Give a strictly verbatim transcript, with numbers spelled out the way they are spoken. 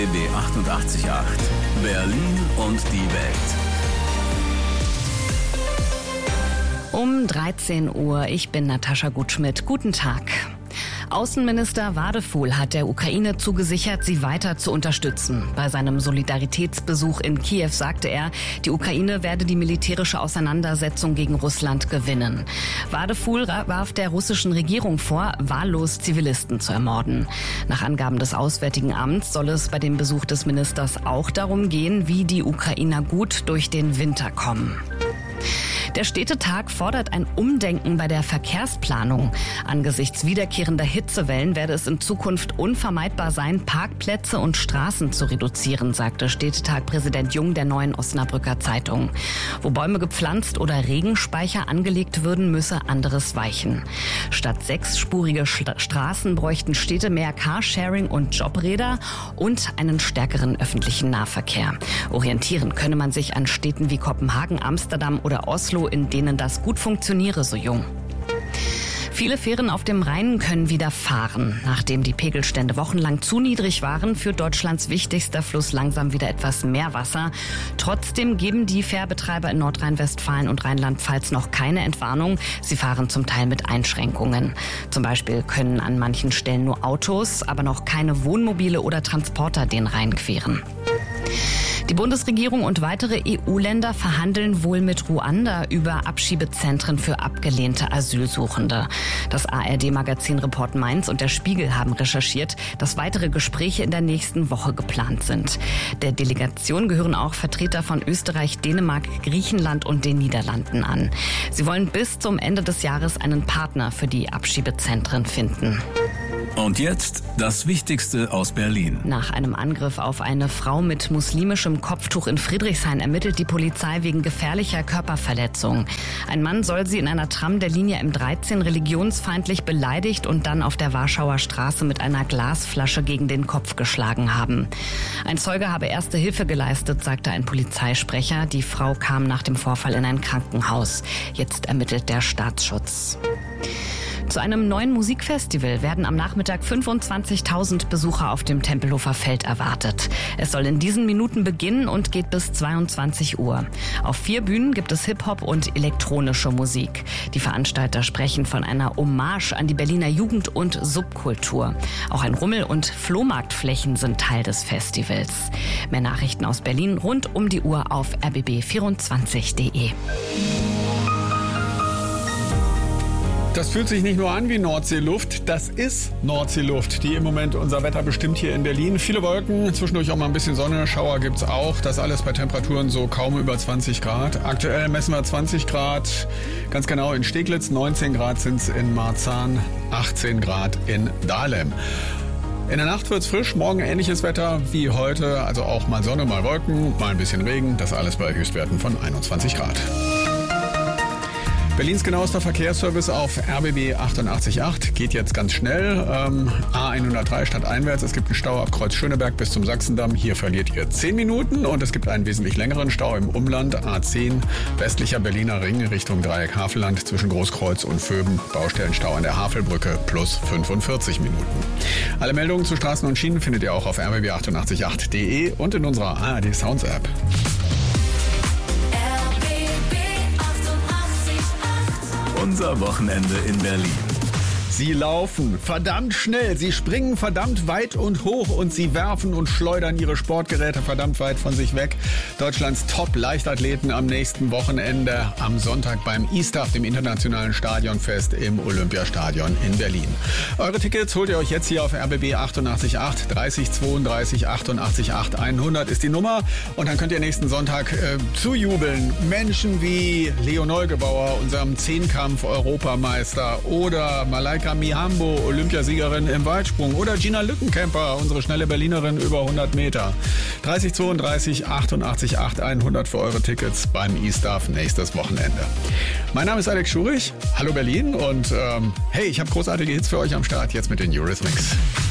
B B achtundachtzig Komma acht. Berlin und die Welt. Um dreizehn Uhr, ich bin Natascha Gutschmidt. Guten Tag. Außenminister Wadefuhl hat der Ukraine zugesichert, sie weiter zu unterstützen. Bei seinem Solidaritätsbesuch in Kiew sagte er, die Ukraine werde die militärische Auseinandersetzung gegen Russland gewinnen. Wadefuhl warf der russischen Regierung vor, wahllos Zivilisten zu ermorden. Nach Angaben des Auswärtigen Amts soll es bei dem Besuch des Ministers auch darum gehen, wie die Ukrainer gut durch den Winter kommen. Der Städtetag fordert ein Umdenken bei der Verkehrsplanung. Angesichts wiederkehrender Hitzewellen werde es in Zukunft unvermeidbar sein, Parkplätze und Straßen zu reduzieren, sagte Städtetag-Präsident Jung der Neuen Osnabrücker Zeitung. Wo Bäume gepflanzt oder Regenspeicher angelegt würden, müsse anderes weichen. Statt sechsspurige Straßen bräuchten Städte mehr Carsharing und Jobräder und einen stärkeren öffentlichen Nahverkehr. Orientieren könne man sich an Städten wie Kopenhagen, Amsterdam oder Oslo, in denen das gut funktioniere, so Jung. Viele Fähren auf dem Rhein können wieder fahren. Nachdem die Pegelstände wochenlang zu niedrig waren, führt Deutschlands wichtigster Fluss langsam wieder etwas mehr Wasser. Trotzdem geben die Fährbetreiber in Nordrhein-Westfalen und Rheinland-Pfalz noch keine Entwarnung. Sie fahren zum Teil mit Einschränkungen. Zum Beispiel können an manchen Stellen nur Autos, aber noch keine Wohnmobile oder Transporter den Rhein queren. Die Bundesregierung und weitere E U-Länder verhandeln wohl mit Ruanda über Abschiebezentren für abgelehnte Asylsuchende. Das A R D-Magazin Report Mainz und der Spiegel haben recherchiert, dass weitere Gespräche in der nächsten Woche geplant sind. Der Delegation gehören auch Vertreter von Österreich, Dänemark, Griechenland und den Niederlanden an. Sie wollen bis zum Ende des Jahres einen Partner für die Abschiebezentren finden. Und jetzt das Wichtigste aus Berlin. Nach einem Angriff auf eine Frau mit muslimischem Kopftuch in Friedrichshain ermittelt die Polizei wegen gefährlicher Körperverletzung. Ein Mann soll sie in einer Tram der Linie M dreizehn religionsfeindlich beleidigt und dann auf der Warschauer Straße mit einer Glasflasche gegen den Kopf geschlagen haben. Ein Zeuge habe erste Hilfe geleistet, sagte ein Polizeisprecher. Die Frau kam nach dem Vorfall in ein Krankenhaus. Jetzt ermittelt der Staatsschutz. Zu einem neuen Musikfestival werden am Nachmittag fünfundzwanzigtausend Besucher auf dem Tempelhofer Feld erwartet. Es soll in diesen Minuten beginnen und geht bis zweiundzwanzig Uhr. Auf vier Bühnen gibt es Hip-Hop und elektronische Musik. Die Veranstalter sprechen von einer Hommage an die Berliner Jugend- und Subkultur. Auch ein Rummel- und Flohmarktflächen sind Teil des Festivals. Mehr Nachrichten aus Berlin rund um die Uhr auf r b b vierundzwanzig punkt de. Das fühlt sich nicht nur an wie Nordseeluft, das ist Nordseeluft, die im Moment unser Wetter bestimmt hier in Berlin. Viele Wolken, zwischendurch auch mal ein bisschen Sonne, Schauer gibt's auch. Das alles bei Temperaturen so kaum über zwanzig Grad. Aktuell messen wir zwanzig Grad, ganz genau in Steglitz, neunzehn Grad sind's in Marzahn, achtzehn Grad in Dahlem. In der Nacht wird's frisch, morgen ähnliches Wetter wie heute, also auch mal Sonne, mal Wolken, mal ein bisschen Regen. Das alles bei Höchstwerten von einundzwanzig Grad. Berlins genauester Verkehrsservice auf R B B achtundachtzig Komma acht geht jetzt ganz schnell. Ähm, A hundertdrei stadteinwärts. Es gibt einen Stau ab Kreuz Schöneberg bis zum Sachsendamm. Hier verliert ihr zehn Minuten und es gibt einen wesentlich längeren Stau im Umland. A zehn westlicher Berliner Ring Richtung Dreieck Havelland zwischen Großkreuz und Vöben. Baustellenstau an der Havelbrücke plus fünfundvierzig Minuten. Alle Meldungen zu Straßen und Schienen findet ihr auch auf r b b achtundachtzig Komma acht punkt de und in unserer A R D Sounds App. Unser Wochenende in Berlin. Sie laufen verdammt schnell, sie springen verdammt weit und hoch und sie werfen und schleudern ihre Sportgeräte verdammt weit von sich weg. Deutschlands Top-Leichtathleten am nächsten Wochenende am Sonntag beim I S T A F, dem Internationalen Stadionfest im Olympiastadion in Berlin. Eure Tickets holt ihr euch jetzt hier auf R B B achtundachtzig Komma acht. dreißig zweiunddreißig achtundachtzig acht hundert ist die Nummer und dann könnt ihr nächsten Sonntag äh, zujubeln. Menschen wie Leo Neugebauer, unserem Zehnkampf-Europameister, oder Malaika Mihambo, Olympiasiegerin im Weitsprung, oder Gina Lückenkämper, unsere schnelle Berlinerin über hundert Meter. dreißig zweiunddreißig achtundachtzig acht hundert für eure Tickets beim I S T A F nächstes Wochenende. Mein Name ist Alex Schurich. Hallo Berlin und ähm, hey, ich habe großartige Hits für euch am Start, jetzt mit den Eurythmics.